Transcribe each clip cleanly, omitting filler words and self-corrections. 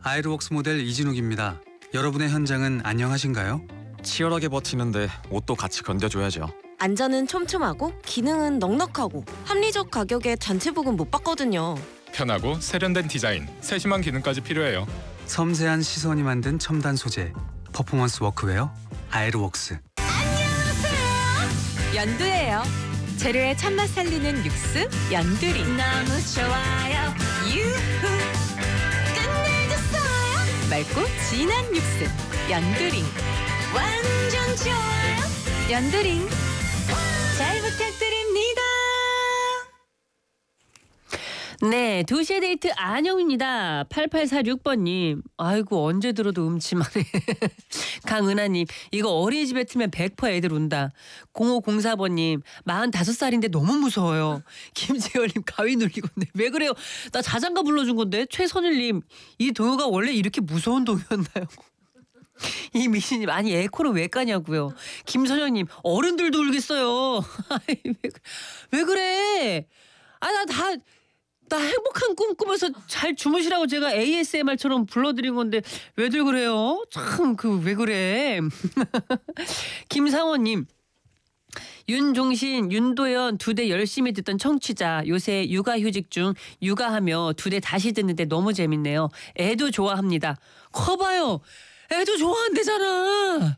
아이르웍스 모델 이진욱입니다. 여러분의 현장은 안녕하신가요? 치열하게 버티는데 옷도 같이 견뎌줘야죠. 안전은 촘촘하고 기능은 넉넉하고 합리적 가격에 단체복은 못 받거든요. 편하고 세련된 디자인, 세심한 기능까지 필요해요. 섬세한 시선이 만든 첨단 소재, 퍼포먼스 워크웨어 아이르웍스. 연두예요. 재료의 참맛 살리는 육수 연두링. 너무 좋아요. 유후. 끝내줬어요. 맑고 진한 육수 연두링. 완전 좋아요. 연두링. 잘 부탁드립니다. 네, 2시의 데이트 안영입니다. 8846번님. 아이고 언제 들어도 음침하네. 강은하님. 이거 어린이집에 틀면 100% 애들 운다. 0504번님. 45살인데 너무 무서워요. 김재열님. 가위 눌리겠네. 왜 그래요? 나 자장가 불러준 건데. 최선일님. 이 동요가 원래 이렇게 무서운 동요였나요? 이미신님. 아니 에코를 왜 까냐고요. 김선영님. 어른들도 울겠어요. 왜 그래? 나 행복한 꿈 꾸면서 잘 주무시라고 제가 ASMR처럼 불러드린 건데 왜들 그래요? 참 왜 그래? 김상원님. 윤종신, 윤도현 2대 열심히 듣던 청취자. 요새 육아휴직 중 육아하며 2대 다시 듣는데 너무 재밌네요. 애도 좋아합니다. 커봐요. 애도 좋아한대잖아.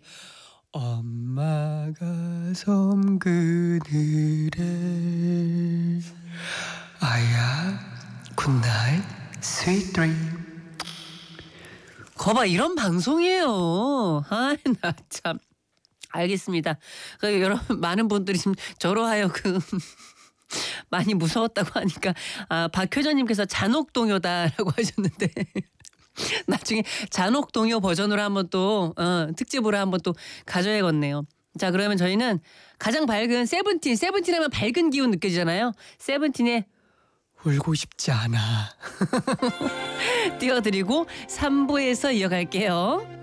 엄마가 섬 그늘에 아야 굿나잇 스윗 드림. 거봐 이런 방송이에요. 아 나 참. 알겠습니다. 여러분 많은 분들이 지금 저로 하여금 많이 무서웠다고 하니까 박효전님께서 잔혹동요다라고 하셨는데 나중에 잔혹동요 버전으로 한번 또 특집으로 한번 또 가져야겠네요. 자 그러면 저희는 가장 밝은 세븐틴 하면 밝은 기운 느껴지잖아요. 세븐틴의 울고 싶지 않아 띄워드리고 3부에서 이어갈게요.